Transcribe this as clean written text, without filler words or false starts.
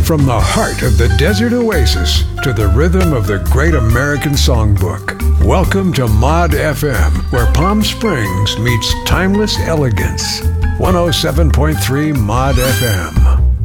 From the heart of the desert oasis to the rhythm of the great American songbook. Welcome to Mod FM, where Palm Springs meets timeless elegance. 107.3 Mod FM.